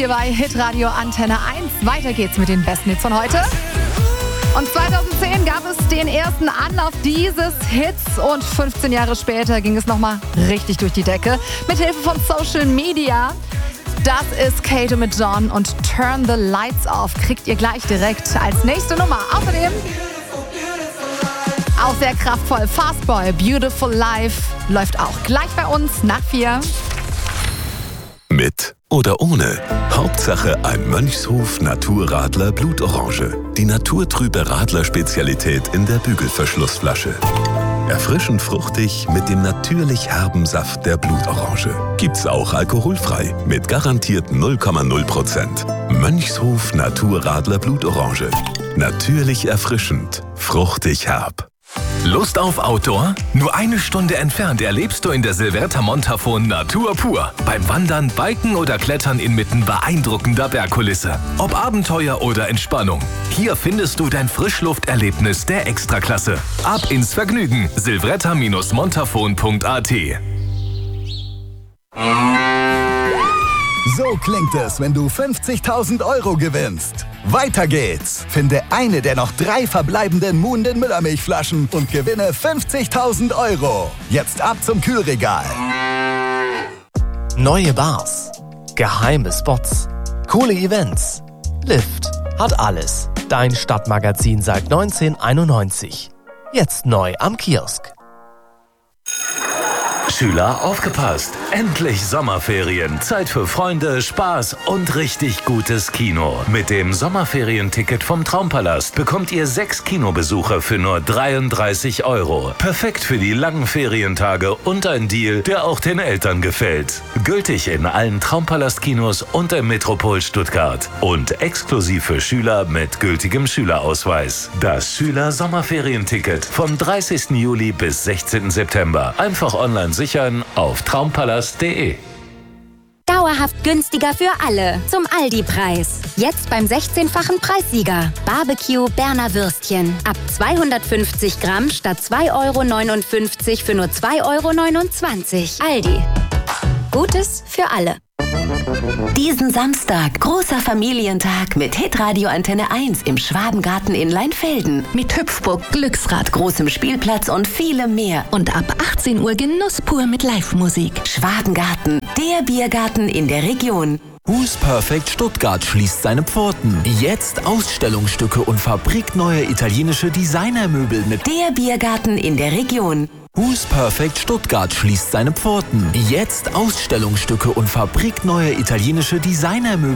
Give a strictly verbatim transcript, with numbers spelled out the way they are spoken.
Hier bei Hitradio Antenne eins. Weiter geht's mit den besten Hits von heute. Und zweitausendzehn gab es den ersten Anlauf dieses Hits und fünfzehn Jahre später ging es nochmal richtig durch die Decke. Mit Hilfe von Social Media. Das ist Kato mit John und Turn the Lights Off kriegt ihr gleich direkt als nächste Nummer. Außerdem auch sehr kraftvoll. Fastboy, Beautiful Life läuft auch gleich bei uns nach vier. Mit oder ohne. Hauptsache ein Mönchshof Naturradler Blutorange. Die naturtrübe Radler-Spezialität in der Bügelverschlussflasche. Erfrischend fruchtig mit dem natürlich herben Saft der Blutorange. Gibt's auch alkoholfrei mit garantiert null Komma null Prozent. Mönchshof Naturradler Blutorange. Natürlich erfrischend, fruchtig herb. Lust auf Outdoor? Nur eine Stunde entfernt erlebst du in der Silverta Montafon Natur pur. Beim Wandern, Biken oder Klettern inmitten beeindruckender Bergkulisse. Ob Abenteuer oder Entspannung. Hier findest du dein Frischlufterlebnis der Extraklasse. Ab ins Vergnügen. silvretta Bindestrich montafon Punkt a t. So klingt es, wenn du fünfzigtausend Euro gewinnst. Weiter geht's. Finde eine der noch drei verbleibenden Muhnden Müllermilchflaschen und gewinne fünfzigtausend Euro. Jetzt ab zum Kühlregal. Neue Bars, geheime Spots, coole Events. Lift hat alles. Dein Stadtmagazin seit neunzehnhunderteinundneunzig. Jetzt neu am Kiosk. Schüler, aufgepasst! Endlich Sommerferien. Zeit für Freunde, Spaß und richtig gutes Kino. Mit dem Sommerferienticket vom Traumpalast bekommt ihr sechs Kinobesuche für nur dreiunddreißig Euro. Perfekt für die langen Ferientage und ein Deal, der auch den Eltern gefällt. Gültig in allen Traumpalast-Kinos und im Metropol Stuttgart. Und exklusiv für Schüler mit gültigem Schülerausweis. Das Schüler-Sommerferienticket vom dreißigsten Juli bis sechzehnten September. Einfach online sichern auf traumpalast punkt de. Dauerhaft günstiger für alle. Zum Aldi-Preis. Jetzt beim sechzehnfachen Preissieger. Barbecue Berner Würstchen. Ab zweihundertfünfzig Gramm statt zwei Euro neunundfünfzig für nur zwei Euro neunundzwanzig. Aldi. Gutes für alle. Diesen Samstag, großer Familientag mit Hitradio Antenne eins im Schwabengarten in Leinfelden. Mit Hüpfburg, Glücksrad, großem Spielplatz und vielem mehr. Und ab achtzehn Uhr Genuss pur mit Live-Musik. Schwabengarten, der Biergarten in der Region. Who's Perfect Stuttgart schließt seine Pforten. Jetzt Ausstellungsstücke und fabrikneue italienische Designermöbel mit Der Biergarten in der Region. Who's Perfect Stuttgart schließt seine Pforten. Jetzt Ausstellungsstücke und fabrikneue italienische Designermöbel.